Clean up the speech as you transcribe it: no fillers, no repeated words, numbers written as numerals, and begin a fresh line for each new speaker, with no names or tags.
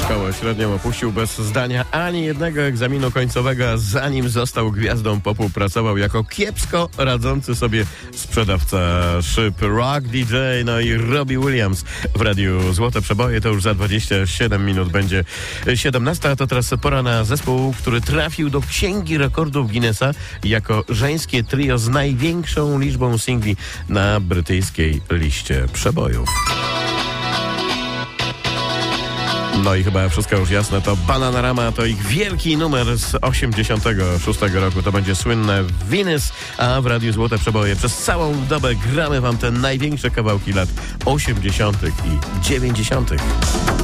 Szkołę średnią opuścił bez zdania ani jednego egzaminu końcowego, a zanim został gwiazdą popu, pracował jako kiepsko radzący sobie sprzedawca szyb. Rock DJ, no i Robbie Williams w Radiu Złote Przeboje. To już za 27 minut będzie 17, a to teraz pora na zespół, który trafił do Księgi Rekordów Guinnessa jako żeńskie trio z największą liczbą singli na brytyjskiej liście przebojów. No i chyba wszystko już jasne, to Bananarama, to ich wielki numer z 86 roku, to będzie słynne Venus, a w Radiu Złote Przeboje przez całą dobę gramy wam te największe kawałki lat 80. i 90.